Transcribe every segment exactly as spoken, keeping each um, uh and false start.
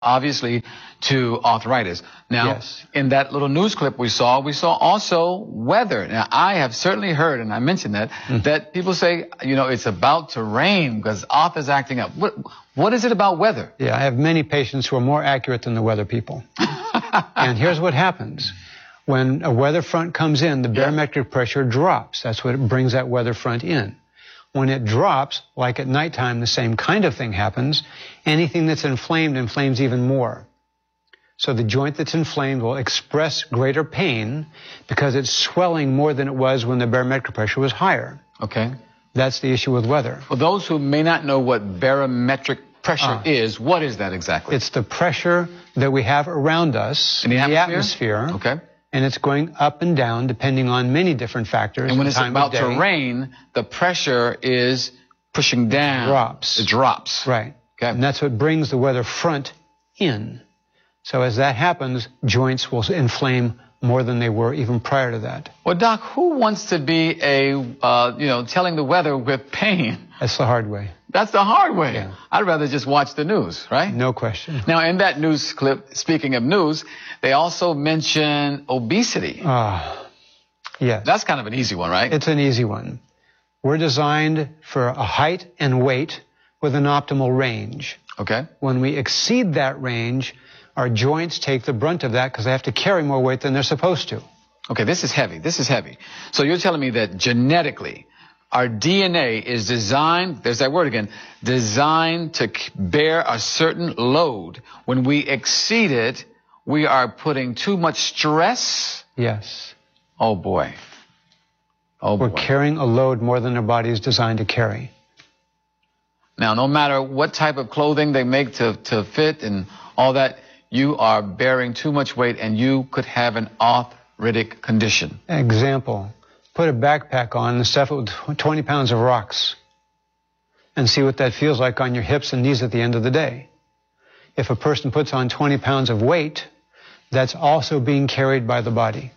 obviously, to arthritis. Now, yes. in that little news clip we saw, we saw also weather. Now, I have certainly heard, and I mentioned that, mm. that people say, you know, it's about to rain because Arthur's acting up. What, what is it about weather? Yeah, I have many patients who are more accurate than the weather people. And here's what happens. When a weather front comes in, the barometric yeah. pressure drops. That's what brings that weather front in. When it drops, like at nighttime, the same kind of thing happens. Anything that's inflamed inflames even more. So the joint that's inflamed will express greater pain because it's swelling more than it was when the barometric pressure was higher. Okay. That's the issue with weather. For those who may not know what barometric pressure uh, is, what is that exactly? It's the pressure that we have around us in the atmosphere. The atmosphere okay. And it's going up and down depending on many different factors. And when it's about to rain, the pressure is pushing down. It drops. It drops. Right. Okay. And that's what brings the weather front in. So as that happens, joints will inflame more than they were even prior to that. Well, Doc, who wants to be a, uh, you know, telling the weather with pain? That's the hard way. That's the hard way. Yeah. I'd rather just watch the news, right? No question. Now, in that news clip, speaking of news, they also mention obesity. Ah, uh, yes. That's kind of an easy one, right? It's an easy one. We're designed for a height and weight with an optimal range. Okay. When we exceed that range, our joints take the brunt of that because they have to carry more weight than they're supposed to. Okay, this is heavy. This is heavy. So you're telling me that genetically, our D N A is designed, there's that word again, designed to bear a certain load. When we exceed it, we are putting too much stress? Yes. Oh, boy. Oh, boy. We're carrying a load more than our body is designed to carry. Now, no matter what type of clothing they make to, to fit and all that, you are bearing too much weight and you could have an arthritic condition. Example. Put a backpack on and stuff it with twenty pounds of rocks and see what that feels like on your hips and knees at the end of the day. If a person puts on twenty pounds of weight, that's also being carried by the body.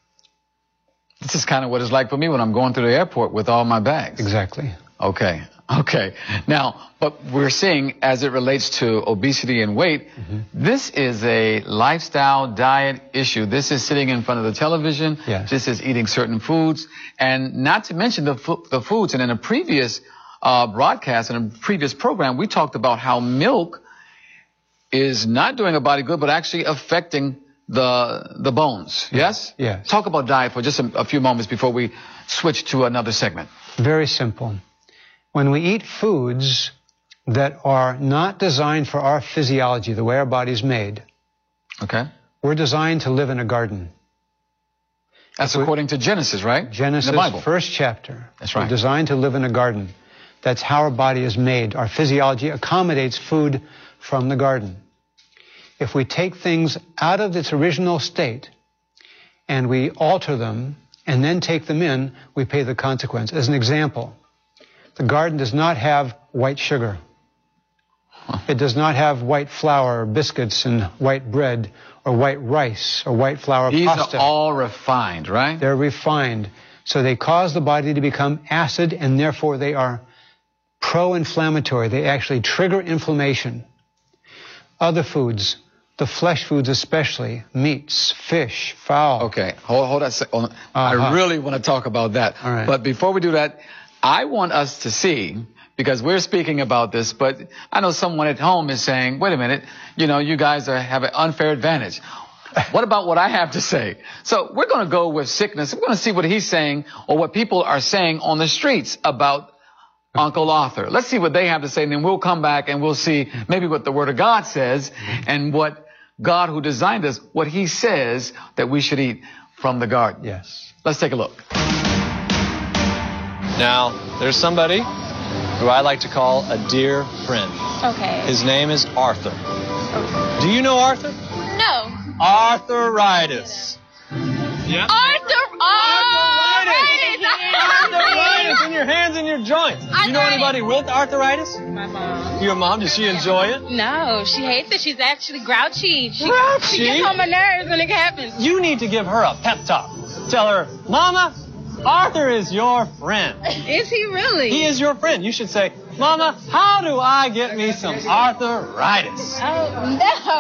This is kind of what it's like for me when I'm going through the airport with all my bags. Exactly. Okay. Okay. Now, but we're seeing as it relates to obesity and weight, mm-hmm. this is a lifestyle diet issue. This is sitting in front of the television. Yes. This is eating certain foods, and not to mention the, fu- the foods. And in a previous uh, broadcast, in a previous program, we talked about how milk is not doing a body good, but actually affecting the the bones. Yes? Yes. Talk about diet for just a, a few moments before we switch to another segment. Very simple. When we eat foods that are not designed for our physiology, the way our body's made, okay, we're designed to live in a garden. That's we, according to Genesis, right? Genesis, in the Bible. First chapter. That's right. We're designed to live in a garden. That's how our body is made. Our physiology accommodates food from the garden. If we take things out of its original state and we alter them and then take them in, we pay the consequence. As an example, the garden does not have white sugar. It does not have white flour or biscuits and white bread or white rice or white flour These pasta. These are all refined, right? They're refined. So they cause the body to become acid, and therefore they are pro-inflammatory. They actually trigger inflammation. Other foods, the flesh foods especially, meats, fish, fowl. Okay, hold, hold on a second. Uh-huh. I really want to talk about that. All right. But before we do that, I want us to see, because we're speaking about this, but I know someone at home is saying, wait a minute, you know, you guys are, have an unfair advantage. What about what I have to say? So we're going to go with sickness. We're going to see what he's saying or what people are saying on the streets about Uncle Arthur. Let's see what they have to say, and then we'll come back and we'll see maybe what the Word of God says and what God who designed us, what he says that we should eat from the garden. Yes. Let's take a look. Now, there's somebody who I like to call a dear friend. Okay. His name is Arthur. Okay. Do you know Arthur? No. Arthritis. Yeah. Arthur. Arthritis. Arthritis in your hands and your joints. Do you know anybody with arthritis? My mom. Your mom? Does she enjoy it? No, she hates it. She's actually grouchy. She, Grouchy? She gets on my nerves when it happens. You need to give her a pep talk. Tell her, Mama, Arthur is your friend. Is he really? He is your friend. You should say, Mama, how do I get me some arthritis? Oh, no.